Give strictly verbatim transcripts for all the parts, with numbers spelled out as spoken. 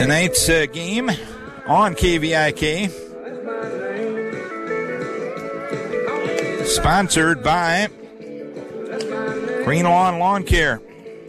Tonight's uh, game on K V I K, sponsored by Green Lawn Lawn Care,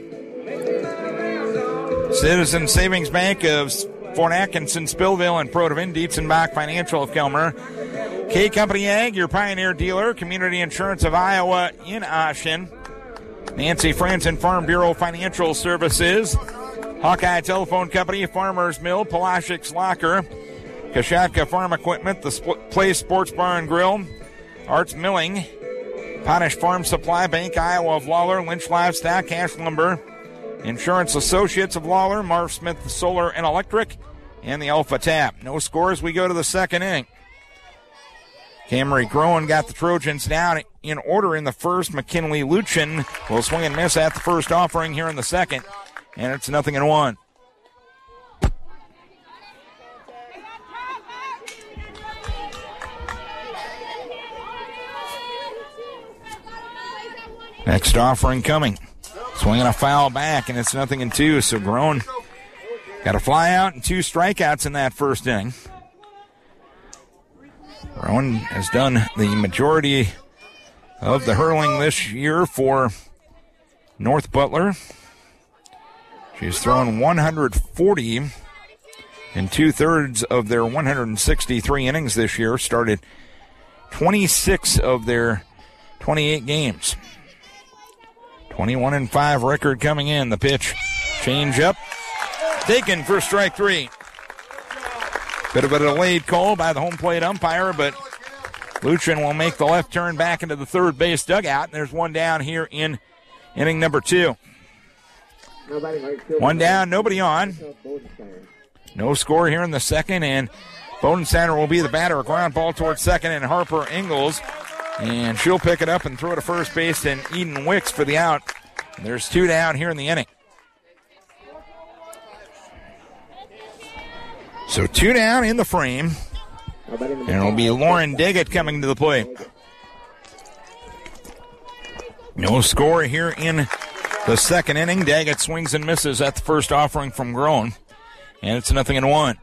Citizen Savings Bank of Fort Atkinson, Spillville, and Protivin, Dietzenbach Financial of Kelmer, K Company Ag, your Pioneer dealer, Community Insurance of Iowa in Ashen, Nancy Franzen Farm Bureau Financial Services, Hawkeye Telephone Company, Farmers Mill, Palashik's Locker, Kashatka Farm Equipment, The Sp- Place Sports Bar and Grill, Arts Milling, Potash Farm Supply, Bank Iowa of Lawler, Lynch Livestock, Cash Lumber, Insurance Associates of Lawler, Marv Smith Solar and Electric, and the Alpha Tap. No scores, we go to the second inning. Camry Groen got the Trojans down in order in the first. McKinley Luchin will swing and miss at the first offering here in the second. And it's nothing and one. Next offering coming. Swinging a foul back, and it's nothing and two. So Groen got a fly out and two strikeouts in that first inning. Groen has done the majority of the hurling this year for North Butler. She's thrown one hundred forty in two-thirds of their one hundred sixty-three innings this year. Started twenty-six of their twenty-eight games. twenty-one and five record coming in. The pitch, change up, taken for strike three. Bit of a delayed call by the home plate umpire, but Luchin will make the left turn back into the third base dugout. And there's one down here in inning number two. One down, nobody on. No score here in the second, and Bodensteiner will be the batter. A ground ball towards second, and Harper Ingalls. And she'll pick it up and throw it to first base, and Eden Wicks for the out. And there's two down here in the inning. So two down in the frame. And it'll be Lauren Daggett coming to the plate. No score here in the second inning. Daggett swings and misses at the first offering from Groen. And it's nothing and one.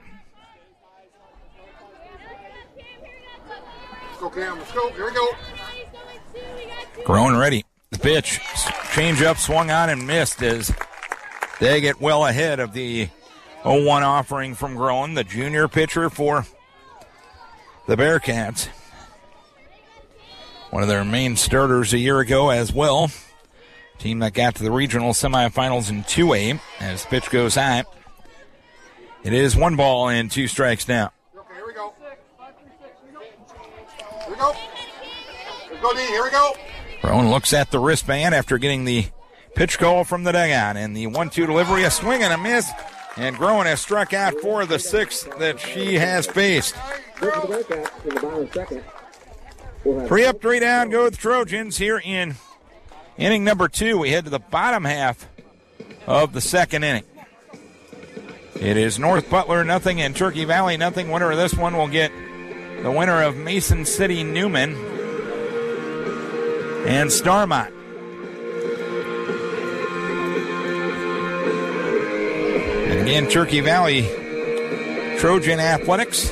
Let's go, Cam. Let's go. Here we go. Groen ready. The pitch. Change up, swung on and missed as Daggett well ahead of the oh one offering from Groen, the junior pitcher for the Bearcats. One of their main starters a year ago as well. Team that got to the regional semifinals in two A as the pitch goes high. It is one ball and two strikes now. Okay, here we go. Here we go. Here we go, D. Here we go. Groen looks at the wristband after getting the pitch call from the dugout. And the one two delivery, a swing and a miss. And Groen has struck out for the sixth that she has faced. Three up, three down, go the Trojans here in inning number two. We head to the bottom half of the second inning. It is North Butler nothing and Turkey Valley nothing. Winner of this one will get the winner of Mason City Newman and Starmont. And again, Turkey Valley Trojan Athletics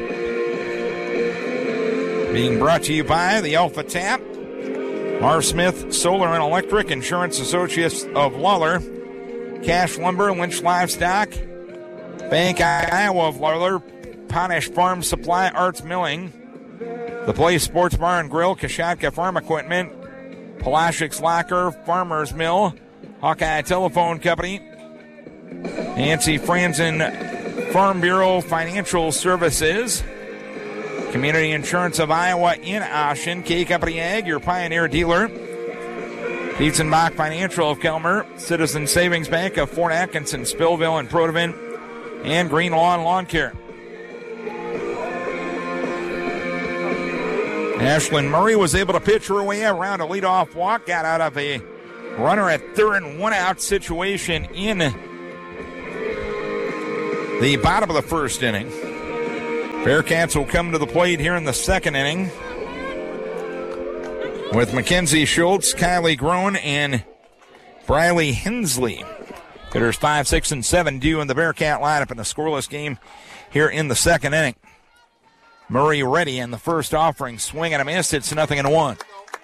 being brought to you by the Alpha Tap, Marv Smith Solar and Electric, Insurance Associates of Lawler, Cash Lumber, Lynch Livestock, Bank Iowa of Lawler, Potash Farm Supply, Arts Milling, The Place Sports Bar and Grill, Kashatka Farm Equipment, Palashik's Locker, Farmers Mill, Hawkeye Telephone Company, Nancy Franzen Farm Bureau Financial Services, Community Insurance of Iowa in Ashen, K Company Ag, your Pioneer dealer, Dietzenbach Financial of Kelmer, Citizen Savings Bank of Fort Atkinson, Spillville, and Protivin, and Green Lawn Lawn Care. Ashlyn Murray was able to pitch her way around a leadoff walk, got out of a runner at third and one out situation in the bottom of the first inning. Bearcats will come to the plate here in the second inning with Mackenzie Schultz, Kylie Groen, and Briley Hensley Hitters five, six, and seven due in the Bearcat lineup in a scoreless game here in the second inning. Murray ready in the first offering. Swing and a miss. It's nothing and one.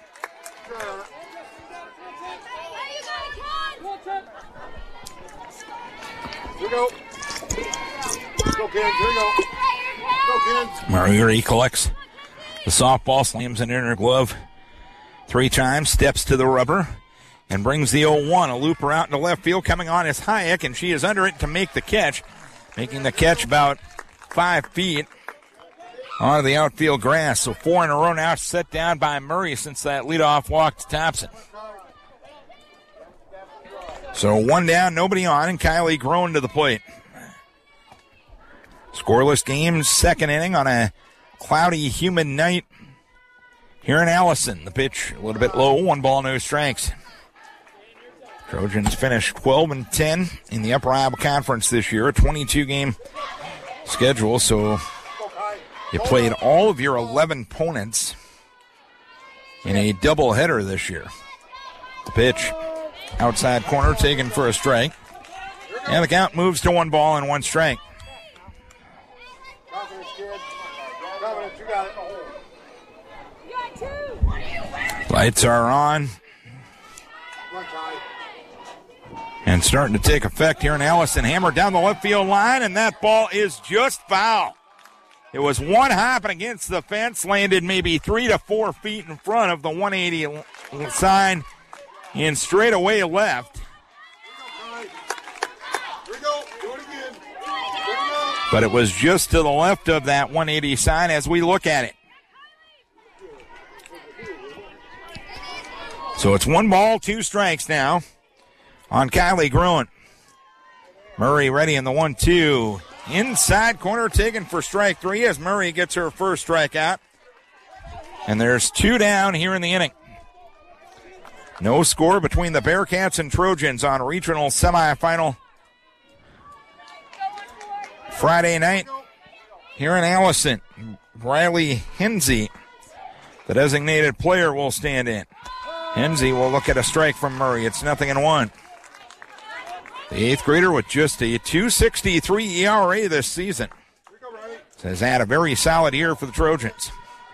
Here we go. Go, kids. Here we go. Go, kids. Murray collects the softball, slams it in her glove three times, steps to the rubber, and brings the oh one. A looper out into left field. Coming on is Hayek, and she is under it to make the catch. Making the catch about five feet onto the outfield grass. So four in a row now set down by Murray since that leadoff walk to Thompson. So one down, nobody on, and Kylie Groen to the plate. Scoreless game, second inning on a cloudy, humid night here in Allison. The pitch a little bit low, one ball, no strikes. Trojans finished twelve and ten in the Upper Iowa Conference this year, a twenty-two game schedule, so you played all of your eleven opponents in a doubleheader this year. The pitch, outside corner, taken for a strike. And the count moves to one ball and one strike. Lights are on and starting to take effect here in Allison. Hammer down the left field line, and that ball is just foul. It was one hopping against the fence, landed maybe three to four feet in front of the one eighty sign in straightaway left. But it was just to the left of that one eighty sign as we look at it. So it's one ball, two strikes now on Kylie Groen. Murray ready in the one two. Inside corner taken for strike three as Murray gets her first strikeout. And there's two down here in the inning. No score between the Bearcats and Trojans on regional semifinal Friday night here in Allison. Riley Hensey, the designated player, will stand in. Hensey will look at a strike from Murray. It's nothing and one. The eighth grader with just a two sixty-three E R A this season has had a very solid year for the Trojans.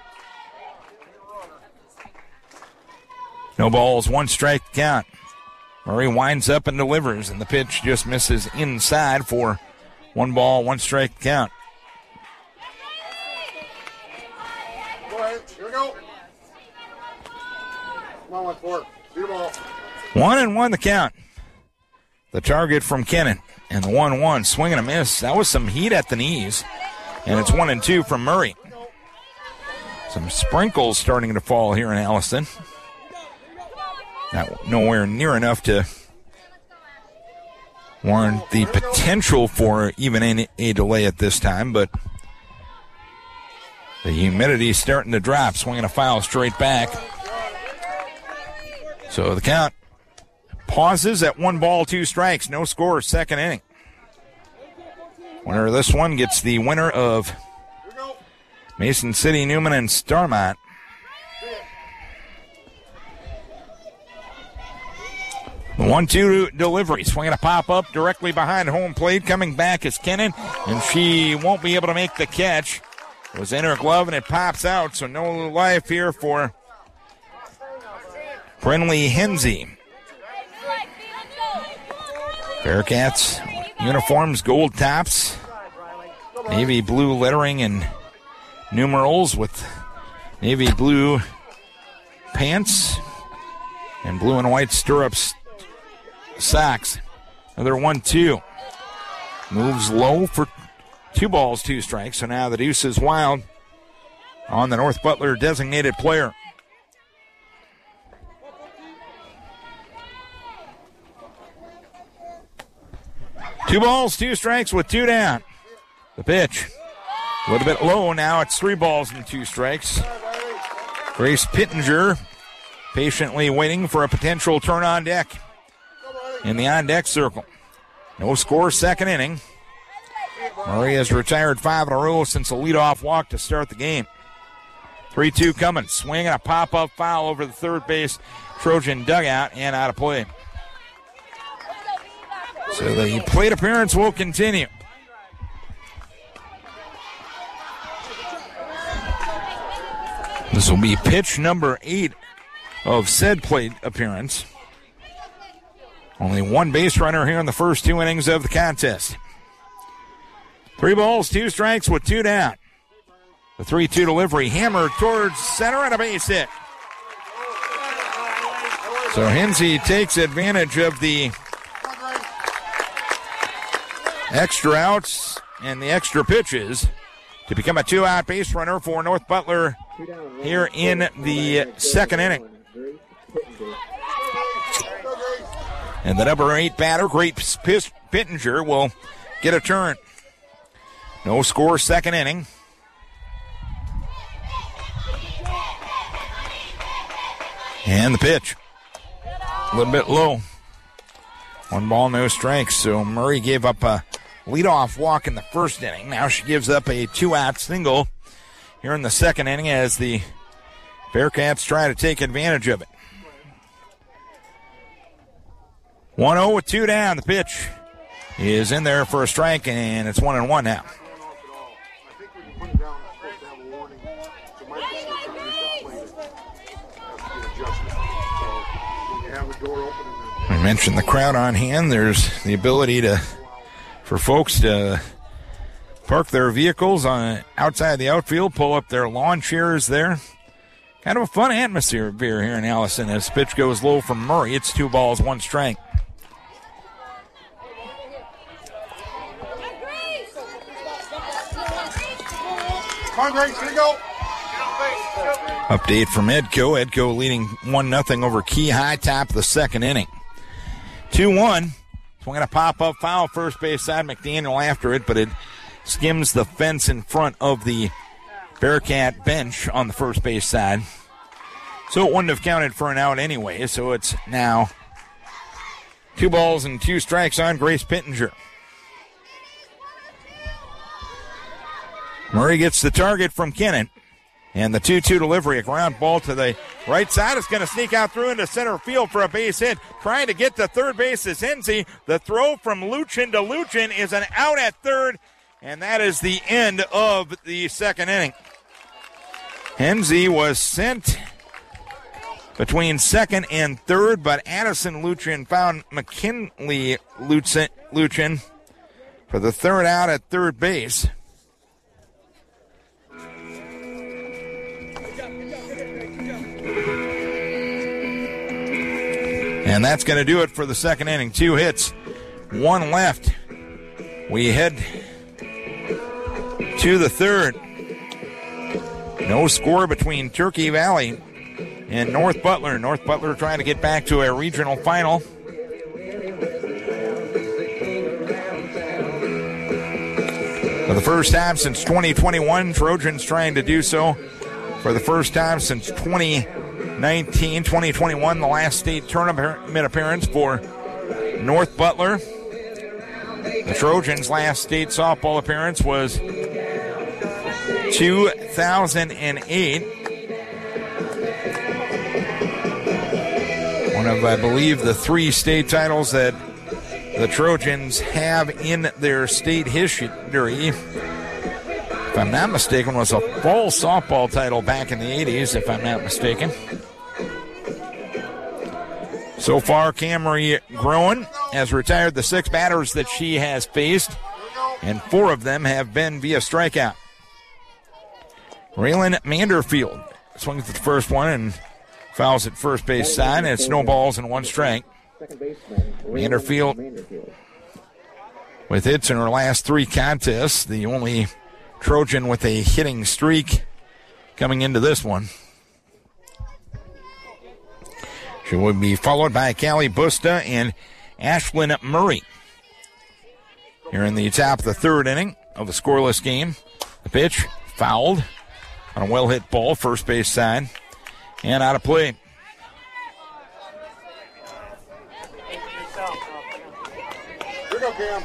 No balls, one strike count. Murray winds up and delivers, and the pitch just misses inside for one ball, one strike count. Go ahead. Here we go. Come on, one, four. Shoot ball. One and one the count. The target from Kennan, and the one one, swing and a miss. That was some heat at the knees, and it's one and two from Murray. Some sprinkles starting to fall here in Allison. Not nowhere near enough to warrant the potential for even a, a delay at this time, but the humidity starting to drop. Swinging a foul straight back. So the count pauses at one ball, two strikes. No score, second inning. Winner of this one gets the winner of Mason City, Newman, and Starmont. The one two delivery. Swinging a pop-up directly behind home plate. Coming back is Kennan, and she won't be able to make the catch. It was in her glove, and it pops out, so no life here for Brinley Hensey. Bearcats uniforms, gold tops, navy blue lettering and numerals with navy blue pants and blue and white stirrups, socks. Another one two. Moves low for two balls, two strikes. So now the deuce is wild on the North Butler designated player. Two balls, two strikes with two down. The pitch, a little bit low now. It's three balls and two strikes. Grace Pittenger patiently waiting for a potential turn on deck in the on-deck circle. No score, second inning. Murray has retired five in a row since a leadoff walk to start the game. three two coming. Swing and a pop-up foul over the third base Trojan dugout and out of play. So the plate appearance will continue. This will be pitch number eight of said plate appearance. Only one base runner here in the first two innings of the contest. Three balls, two strikes with two down. The three two delivery hammered towards center and a base hit. So Hensey takes advantage of the extra outs and the extra pitches to become a two-out base runner for North Butler here in the second inning. And the number eight batter, Grace Pittenger, will get a turn. No score, second inning. And the pitch. A little bit low. One ball, no strikes. So Murray gave up a leadoff walk in the first inning. Now she gives up a two-out single here in the second inning as the Bearcats try to take advantage of it. one oh with two down. The pitch is in there for a strike, and it's one and one now. We mentioned the crowd on hand. There's the ability to for folks to park their vehicles on outside the outfield, pull up their lawn chairs there. Kind of a fun atmosphere here in Allison as pitch goes low from Murray. It's two balls, one strike. Come on, Grace, here you go. Update from Edco. Edco leading one nothing over Key High, top of the second inning. two one. Swing and a pop-up foul, first base side. McDaniel after it, but it skims the fence in front of the Bearcat bench on the first base side. So it wouldn't have counted for an out anyway, so it's now two balls and two strikes on Grace Pittenger. Murray gets the target from Kennett. And the two two delivery, a ground ball to the right side. Is going to sneak out through into center field for a base hit. Trying to get to third base is Hensey. The throw from Luchin to Luchin is an out at third. And that is the end of the second inning. Hensey was sent between second and third, but Addison Luchin found McKinley Luchin, Luchin for the third out at third base. And that's going to do it for the second inning. Two hits, one left. We head to the third. No score between Turkey Valley and North Butler. North Butler trying to get back to a regional final. For the first time since twenty twenty-one, Trojans trying to do so for the first time since twenty nineteen. twenty twenty-one, the last state tournament appearance for North Butler. The Trojans' last state softball appearance was two thousand eight. One of, I believe, the three state titles that the Trojans have in their state history. If I'm not mistaken, was a fall softball title back in the eighties, if I'm not mistaken. So far, Camry Groen has retired the six batters that she has faced, and four of them have been via strikeout. Raylan Manderfield swings at the first one and fouls at first base side, and it's no balls and one strike. Manderfield with hits in her last three contests, the only Trojan with a hitting streak coming into this one. She will be followed by Callie Busta and Ashlyn Murray. Here in the top of the third inning of the scoreless game. The pitch fouled on a well-hit ball, first base side, and out of play. Here you go, Cam.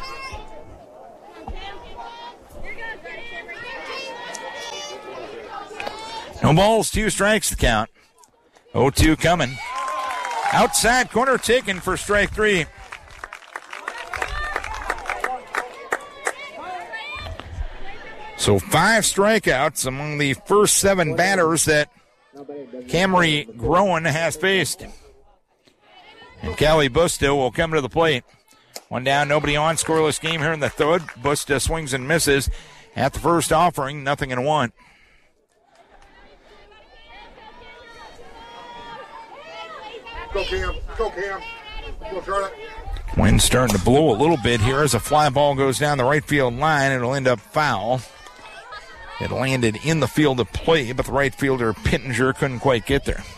No balls, two strikes to count. oh two coming. Outside corner taken for strike three. So five strikeouts among the first seven batters that Camry Groen has faced. And Callie Busta will come to the plate. One down, nobody on. Scoreless game here in the third. Busta swings and misses at the first offering. Nothing in one. Go, Cam. Go, Cam. Go, Charlotte. Wind starting to blow a little bit here as a fly ball goes down the right field line. It'll end up foul. It landed in the field of play, but the right fielder, Pittenger, couldn't quite get there.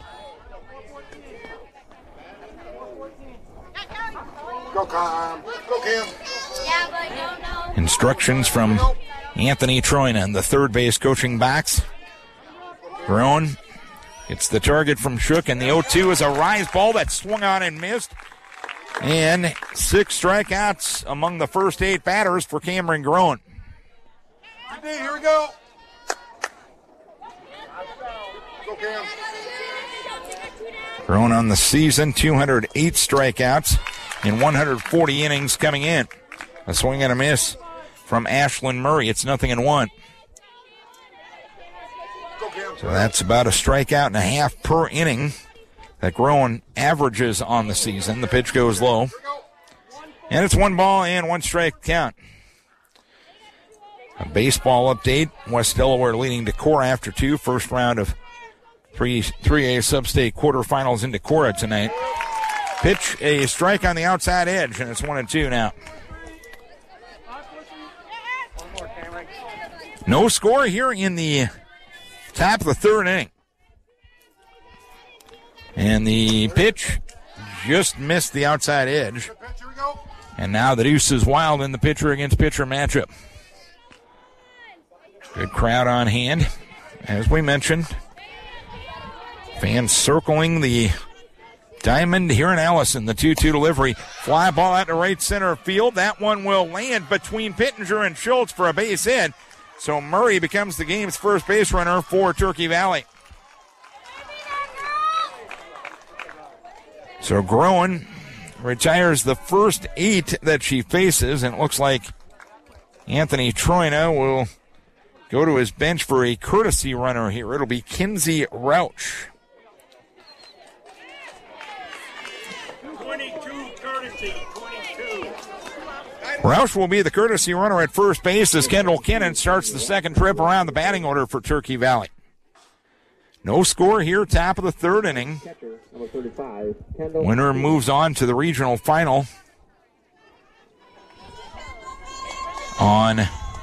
Go, Cam. Go, Cam. Instructions from Anthony Troina in the third base coaching box. Groen gets the target from Shook, and the oh two is a rise ball that swung on and missed. And six strikeouts among the first eight batters for Cameron Groen. Here we go. Go, Cam. Groen on the season, two hundred eight strikeouts in one hundred forty innings coming in. A swing and a miss from Ashlyn Murray. It's nothing in one. Go, Cam. So that's about a strikeout and a half per inning that Groen averages on the season. The pitch goes low. And it's one ball and one strike count. A baseball update. West Delaware leading Decorah after two. First round of three, three A sub-state quarterfinals in Decorah tonight. Pitch, a strike on the outside edge, and it's one and two now. No score here in the top of the third inning. And the pitch just missed the outside edge. And now the deuce is wild in the pitcher against pitcher matchup. Good crowd on hand, as we mentioned. Fans circling the diamond here in Allison. The two two delivery. Fly ball out to right center field. That one will land between Pittenger and Schultz for a base hit. So Murray becomes the game's first base runner for Turkey Valley. So Groen retires the first eight that she faces, and it looks like Anthony Troina will go to his bench for a courtesy runner here. It'll be Kinsey Rauch. twenty-two courtesy, twenty-two. Rauch will be the courtesy runner at first base as Kendall Kinnan starts the second trip around the batting order for Turkey Valley. No score here, top of the third inning. Winner moves on to the regional final on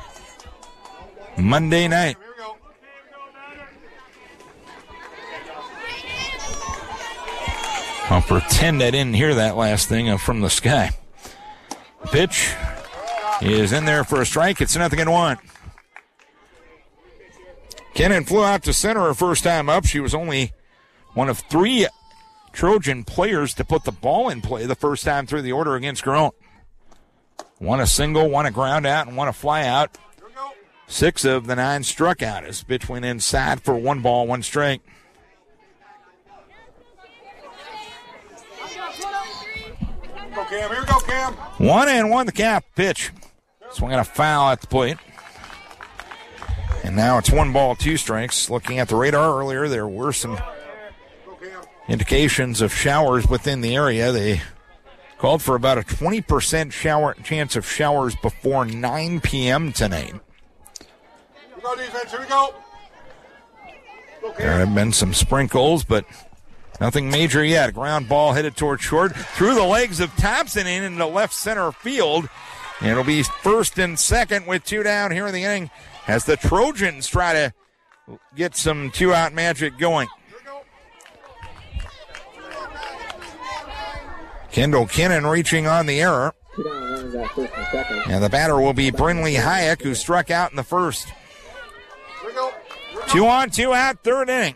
Monday night. I'll pretend I didn't hear that last thing from the sky. The pitch is in there for a strike. It's nothing in one. Kennan flew out to center her first time up. She was only one of three Trojan players to put the ball in play the first time through the order against Groen. One a single, one a ground out, and one a fly out. Six of the nine struck out as pitch went inside for one ball, one strike. Go, Cam. Here we go, Cam. One and one the cap pitch. Swinging a foul at the plate. And now it's one ball, two strikes. Looking at the radar earlier, there were some indications of showers within the area. They called for about a twenty percent shower chance of showers before nine p.m. tonight. Here we go, defense. Here we go. Go, There have been some sprinkles, but nothing major yet. A ground ball headed toward short. Through the legs of Thompson in into left center field. And it'll be first and second with two down here in the inning as the Trojans try to get some two-out magic going. Kendall Kinnan reaching on the error. And the batter will be Brinley Hayek, who struck out in the first. Two on, two out, third inning.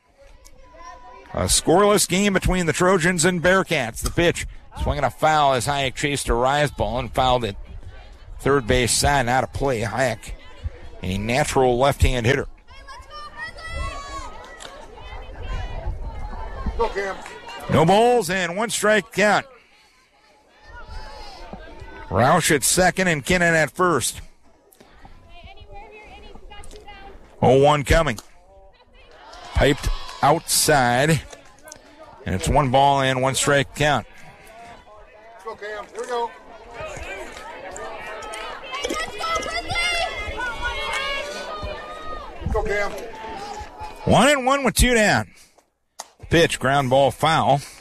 A scoreless game between the Trojans and Bearcats. The pitch, swinging a foul as Hayek chased a rise ball and fouled it. Third base side, out of play. Hayek, a natural left-hand hitter. Go, Cam. No balls and one strike count. Roush at second and Kinnan at first. oh one coming. Piped outside. And it's one ball and one strike count. Let's go, Cam. Here we go. Let's go, Cam. One and one with two down. Pitch, ground ball, foul.